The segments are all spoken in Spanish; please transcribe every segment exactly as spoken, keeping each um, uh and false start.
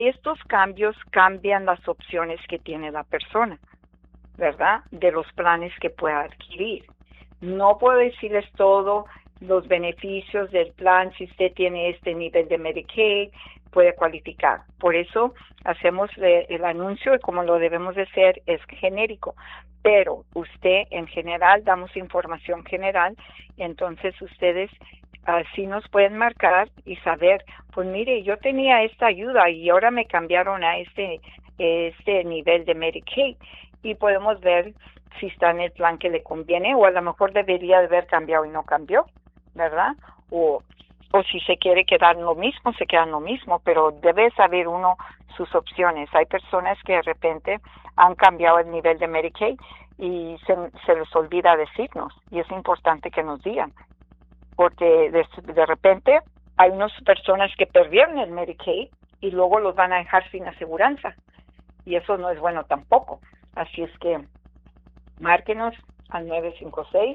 estos cambios cambian las opciones que tiene la persona, ¿verdad? De los planes que pueda adquirir. No puedo decirles todo los beneficios del plan. Si usted tiene este nivel de Medicaid, puede cualificar. Por eso hacemos el anuncio, y como lo debemos de hacer, es genérico. Pero usted, en general, damos información general, entonces ustedes así nos pueden marcar y saber, pues mire, yo tenía esta ayuda y ahora me cambiaron a este, este nivel de Medicaid, y podemos ver si está en el plan que le conviene, o a lo mejor debería de haber cambiado y no cambió, ¿verdad? O, o si se quiere quedar en lo mismo, se queda en lo mismo, pero debe saber uno sus opciones. Hay personas que de repente han cambiado el nivel de Medicaid y se, se les olvida decirnos, y es importante que nos digan, porque de, de repente hay unas personas que perdieron el Medicaid y luego los van a dejar sin aseguranza, y eso no es bueno tampoco. Así es que márquenos al nueve cinco seis,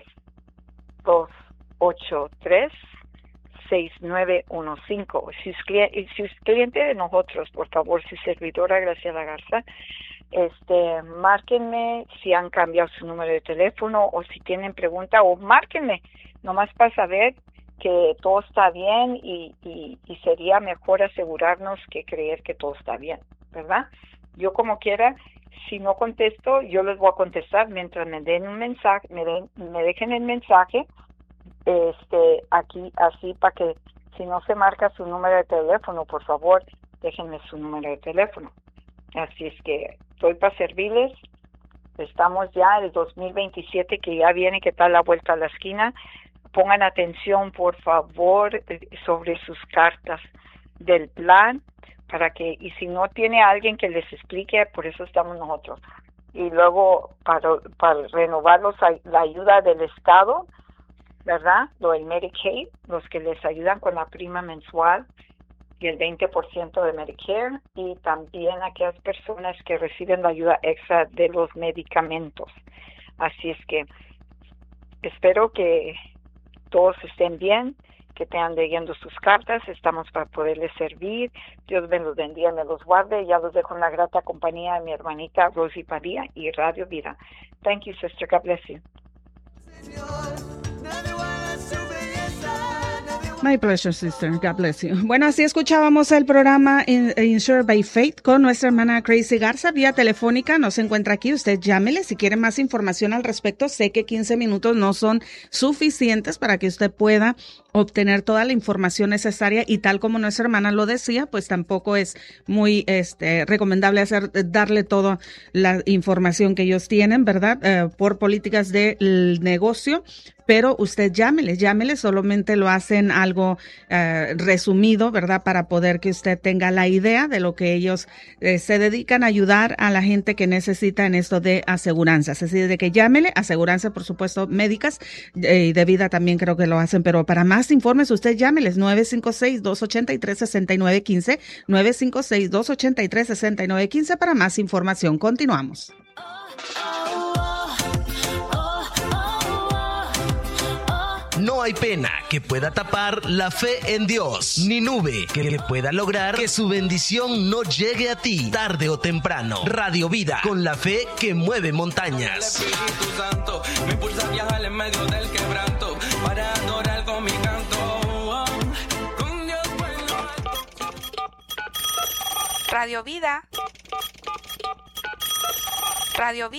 dos ocho tres, seis nueve uno cinco. Si es, cliente, si es cliente de nosotros, por favor, si servidora Graciela Garza, este, márquenme si han cambiado su número de teléfono, o si tienen pregunta, o márquenme, nomás para saber que todo está bien, y, y, y sería mejor asegurarnos que creer que todo está bien, ¿verdad? Yo como quiera, si no contesto, yo les voy a contestar mientras me den un mensaje, me, den, me dejen el mensaje, este, aquí, así, para que si no se marca su número de teléfono, por favor, déjenme su número de teléfono. Así es que estoy para servirles. Estamos ya en el dos mil veintisiete, que ya viene, que está a la vuelta a la esquina. Pongan atención, por favor, sobre sus cartas del plan, para que, y si no tiene alguien que les explique, por eso estamos nosotros. Y luego, para, para renovarlos, la ayuda del Estado, ¿verdad? Lo del Medicaid, los que les ayudan con la prima mensual y el veinte por ciento de Medicare, y también aquellas personas que reciben la ayuda extra de los medicamentos. Así es que espero que todos estén bien, que estén leyendo sus cartas. Estamos para poderles servir. Dios me los bendiga, me los guarde. Ya los dejo en la grata compañía de mi hermanita Rosy Padilla y Radio Vida. Thank you, sister. God bless you. My pleasure, sister. God bless you. Bueno, así escuchábamos el programa Insured by Faith con nuestra hermana Crazy Garza vía telefónica. No se encuentra aquí. Usted llámele si quiere más información al respecto. Sé que quince minutos no son suficientes para que usted pueda obtener toda la información necesaria, y tal como nuestra hermana lo decía, pues tampoco es muy este recomendable hacer darle toda la información que ellos tienen, ¿verdad? Eh, por políticas del negocio. Pero usted llámele, llámele, solamente lo hacen algo eh, resumido, ¿verdad? Para poder que usted tenga la idea de lo que ellos eh, se dedican a ayudar a la gente que necesita en esto de aseguranzas. Así de que llámele, aseguranza, por supuesto, médicas eh, y de vida también creo que lo hacen, pero para más informes usted llámeles nueve cinco seis, dos ocho tres, seis nueve uno cinco, nueve cinco seis, dos ocho tres, seis nueve uno cinco para más información. Continuamos. No hay pena que pueda tapar la fe en Dios, ni nube que pueda lograr que su bendición no llegue a ti tarde o temprano. Radio Vida, con la fe que mueve montañas. Espíritu Santo, me impulsa a viajar en medio del quebranto para adorar con mi canto. Con Dios bueno. Radio Vida. Radio Vida.